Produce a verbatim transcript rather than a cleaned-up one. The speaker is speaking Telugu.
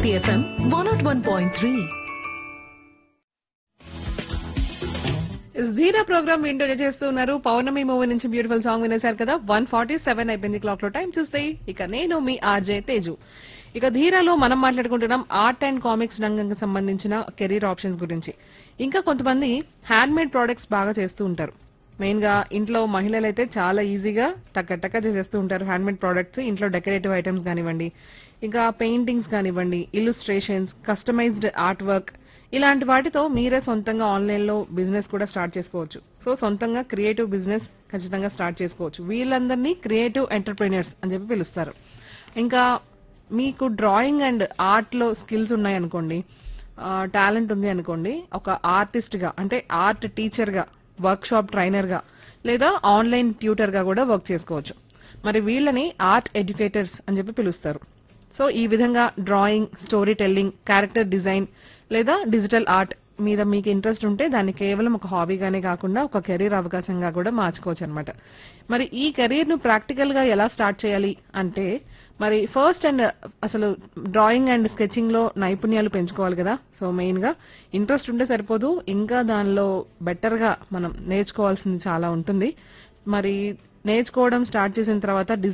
Bharti F M one oh one point three. ధీరా ప్రోగ్రామ్ ఇంటర్వ్యూ చేస్తున్నారు. పౌర్ణమి మూవీ నుంచి బ్యూటిఫుల్ సాంగ్ వినేశారు కదా. వన్ ఫార్టీ సెవెన్ అయిపోయింది క్లాక్ లో. టైం చూస్తే ఇక నేను మీ ఆర్జే తేజు. ఇక ధీరాలో మనం మాట్లాడుకుంటున్నాం ఆర్ట్ అండ్ కామిక్స్ రంగంకి సంబంధించిన కెరీర్ ఆప్షన్స్ గురించి. ఇంకా కొంతమంది హ్యాండ్ మేడ్ ప్రొడక్ట్స్ బాగా చేస్తూ ఉంటారు. మెయిన్ గా ఇంట్లో మహిళలు అయితే చాలా ఈజీగా టక్క టక్క చేసేస్తూ ఉంటారు హ్యాండ్ మేడ్ ప్రొడక్ట్స్. ఇంట్లో డెకరేటివ్ ఐటమ్స్ కానివ్వండి, ఇంకా పెయింటింగ్స్ కానివ్వండి, ఇల్లుస్ట్రేషన్స్, కస్టమైజ్డ్ ఆర్ట్ వర్క్, ఇలాంటి వాటితో మీరే సొంతంగా ఆన్లైన్ లో బిజినెస్ కూడా స్టార్ట్ చేసుకోవచ్చు. సో సొంతంగా క్రియేటివ్ బిజినెస్ ఖచ్చితంగా స్టార్ట్ చేసుకోవచ్చు. వీళ్ళందరినీ క్రియేటివ్ ఎంటర్ప్రీనర్స్ అని చెప్పి పిలుస్తారు. ఇంకా మీకు డ్రాయింగ్ అండ్ ఆర్ట్ లో స్కిల్స్ ఉన్నాయనుకోండి, టాలెంట్ ఉంది అనుకోండి, ఒక ఆర్టిస్ట్ గా అంటే ఆర్ట్ టీచర్ గా, వర్క్ షాప్ ట్రైనర్ గా, లేదా ఆన్లైన్ ట్యూటర్ గా కూడా వర్క్ చేసుకోవచ్చు. మరి వీళ్ళని ఆర్ట్ ఎడ్యుకేటర్స్ అని చెప్పి పిలుస్తారు. సో ఈ విధంగా drawing, story telling, character design లేదా డిజిటల్ ఆర్ట్ మీద మీకు ఇంట్రెస్ట్ ఉంటే దాన్ని కేవలం ఒక హాబీగానే కాకుండా ఒక కెరీర్ అవకాశంగా కూడా మార్చుకోవచ్చు అనమాట. మరి ఈ కెరీర్ ను ప్రాక్టికల్ గా ఎలా స్టార్ట్ చేయాలి అంటే, మరి ఫస్ట్ అండ్ అసలు డ్రాయింగ్ అండ్ స్కెచింగ్ లో నైపుణ్యాలు పెంచుకోవాలి కదా. సో మెయిన్ గా ఇంట్రెస్ట్ ఉంటే సరిపోదు, ఇంకా దానిలో బెటర్ గా మనం నేర్చుకోవాల్సింది చాలా ఉంటుంది. మరి నేర్చుకోవడం స్టార్ట్ చేసిన తర్వాత